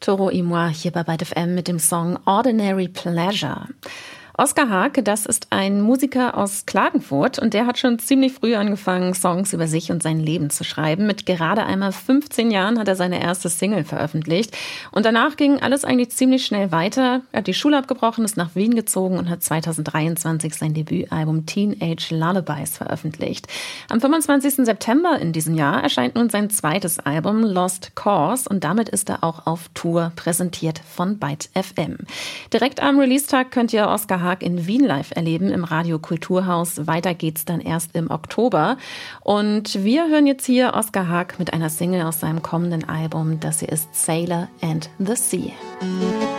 Toro y moi hier bei Byte FM mit dem Song Ordinary Pleasure. Oskar Haak, das ist ein Musiker aus Klagenfurt und der hat schon ziemlich früh angefangen, Songs über sich und sein Leben zu schreiben. Mit gerade einmal 15 Jahren hat er seine erste Single veröffentlicht und danach ging alles eigentlich ziemlich schnell weiter. Er hat die Schule abgebrochen, ist nach Wien gezogen und hat 2023 sein Debütalbum Teenage Lullabies veröffentlicht. Am 25. September in diesem Jahr erscheint nun sein zweites Album Lost Cause und damit ist er auch auf Tour, präsentiert von Byte FM. Direkt am Release-Tag könnt ihr Oskar Haak in Wien live erleben im Radio Kulturhaus. Weiter geht's dann erst im Oktober. Und wir hören jetzt hier Oskar Haak mit einer Single aus seinem kommenden Album. Das hier ist Sailor and the Sea.